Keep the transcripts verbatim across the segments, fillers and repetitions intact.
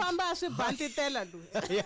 famba swi bantitela loyi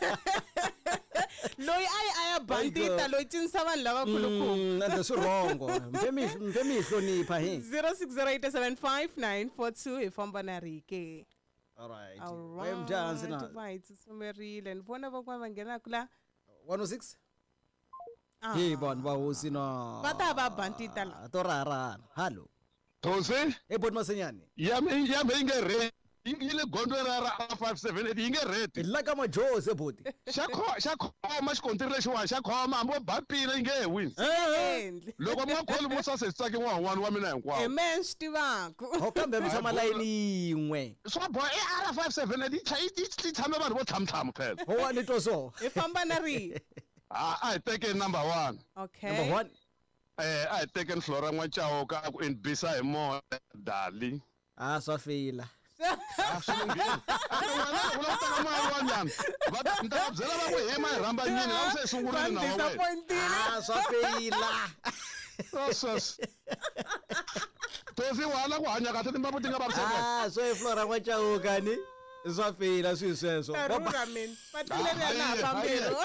loyi ai aya bantita loyi cinisa vanhu lavakulu ku nanda swirhongo mpemi mpemi hlonipha hi zero six zero eight seven five nine four two hi famba na rike. All right. Wewe mjanzi na right sumerile nibona bakwa bangena kula one oh six hey bon ba hosi na bata ba bantita la to rara hallo Those hey bon masenyane yame yame ingere ingile gondo rara five seven eight ingere la ka majose boti shakho shakho mashikontiri lexiwa shakhoma ambo bapila inge wins loko ma kholi mo sase tsake wa one wa mina hinkwawo e men stivako ho kambe mtshama line yin'we so boy e ala five seven eight chayi ti tshame vanhu vo thamthama phela ho wa ni to so e famba na ri ah I take number one okay number one eh I take Flora Nwachawo ka ku inbisa hi mo dali ah swa fila Absolutely. Wala ta kama wanyana. Ba ndabzela ba ku hema ramba nyini la se sungulile na wewe. Ah sofela. Sos. Tofi wala ku hanya kahle timbabu tinga ba sefela. Ah so e Flora Nwachawo kani. Sofela swisweso. Tarura men. Patile na pambelo.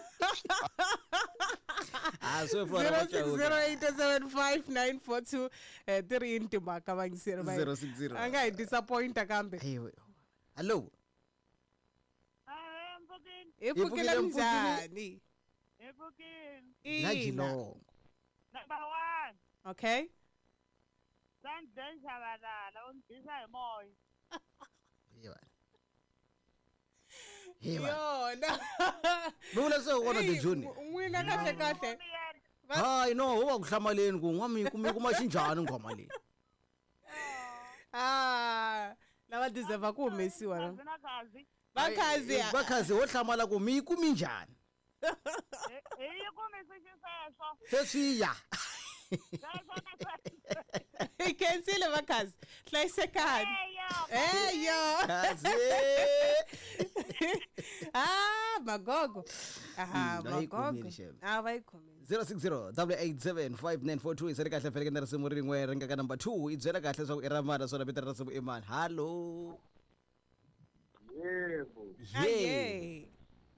Ah so zero six zero eight seven five nine four two eh three into makabangisira bai zero six zero anga i disappoint kambe. Hello ah mpokin ifukela mjani ifukini lajilo number one okay sandlen shabalala ungisa emoya yeba Hewa. Yo, no. Bula so wona de June. Ngwina kahle kahle. Hayi no, wa kuhlamaleni ku ngami kumi kuma xinjani ngoma leyi. Ah, lava deserve ku humesiwa lo. Bakhazi. Bakhazi. Bakhazi wo hlamala ku mi kumi njani. Eh, yi kumisi xiseswo. Sesiya. Ikensile bakhazi. Hlayisekani. Eh yo. Kazi. Ah, magogo. Aha, magogo. Ah, vai comer. zero six zero eight seven five nine four two isere kahle fele ke ndara semuri ringwe ringa ka number two idzela kahle so iramana sona bitara sebu iman. Hello. Yebo. Hey.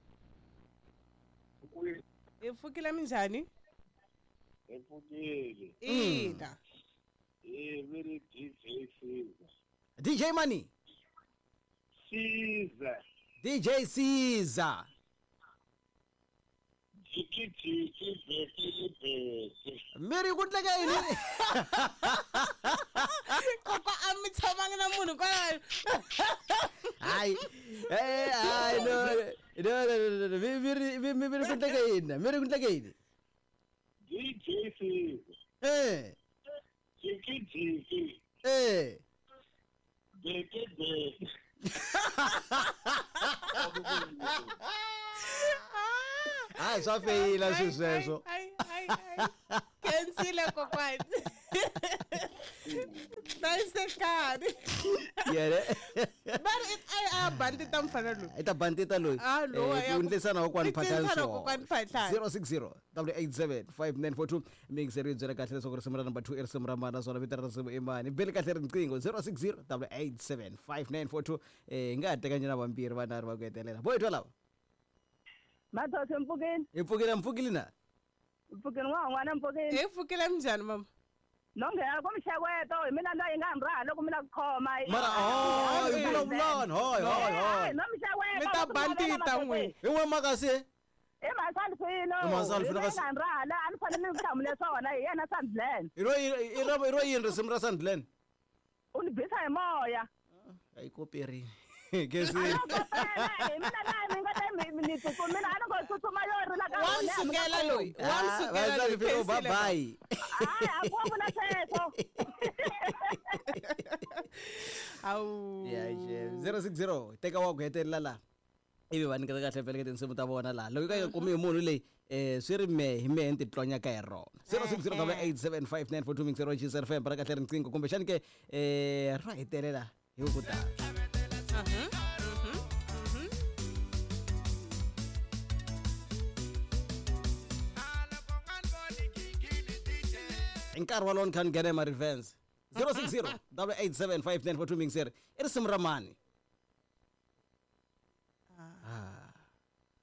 Ifukile minjani? Ifukile. Ina. Eh, very D J Caesar. D J Money. Caesar. D J Caesar. Jiki jiki beki beki. Meri kudla ka yini? Koko amithamanga na munhu kwala. Ai. Eh, ai no. No, no, no. Meri meri kudla ka yini? Meri kudla ka yini? D J Caesar. Eh. Jiki jiki. Eh. Beki beki. Ah, só feila sucesso. Ai, ai, ai. Kensile kokwani. Nice card. Yere. But it ai a bandita mfana lo. Ita bandita lo. Ah lo ya. Undlesana okwani phathanso. Okwani phathanso. zero six zero eight seven five nine four two ming series zera kahle so kurisumra number two erisimra mana sona bitara sibu imani. Bele kahle rinqingo zero six zero eight seven five nine four two eh ngade kanyana vampiri vanari vakuetelela. Boy thola. Mathothe Mpukeni. Mpukeni mpukile na. Mpukeni wa ngwana Mpukeni. Ifukile mjani mama? Nongena komshakweto mina la ingamralo kumina kukhoma. Mara oh, ibula bulana. Hoy hoy hoy. Nomshakweto. Meta bandita ngwe. Iwe makase. Emasali fino. Emasali fino kasi. Ingamralo anifanele ngihlamule sona yena Sandlen. Iro iro iro yini simra Sandlen. Unibisa emoya. Ayikoperi. Kesi. Mina la ngata minute ko mina ango kutsuma yori la ka. Wamsukela loyi. Wamsukela loyi. Bye bye bye. Ay, akubona seso. Au. Yeah, yeah. zero six zero teka wa ku hetelela la. Ibe ba nika kahle fele ke tinsimu ta bona la. Loko ka kumi munhu leyi eh swiri me hi me enti tlonya ka ero. zero six zero eight seven five nine four two ming zero G S F M para kahle rinqingo kumbe xani ke eh ra hetelela hi ku ta. Nkarhi walowo ni kha ni nghena ema-Rivens zero six zero eight seven five nine four two ming zero i risimu ra mani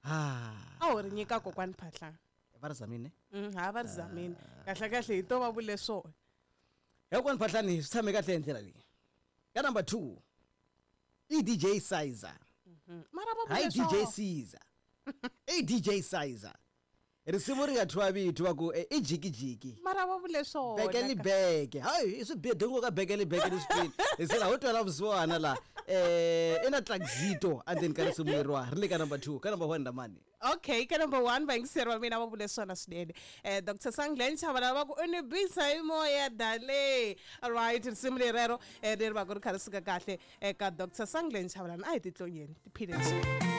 ha a wu ri nyika kokwani Phahla va ri zamile mm ha va ri zamini kahle kahle hi to va vule swona ya kokwani Phahlani swi tshame kahle hi ndlela leyi ka number two i D J Sizer mara va hayi vule D J swona Sizer i D J Sizer risimu ri nga thwa vito va ku i jikijiki mara va vule swona bekeli beke hayi i swi bedongo ka bekeli beke ni screen hi sela ho twela vusiwana la eh ina Tlaxito and then ka risimu lerwa ri le ka number two ka number one damani okay ka number one va yingiseri va mina va vule swona swinene eh Doctor Sanglen Chabalala va ku u ni bisa hi moya dale alright risimu lerero eh leri va ku ri kha ri suka kahle eka Doctor Sanglen Chabalala a hi titlonyeni tiphile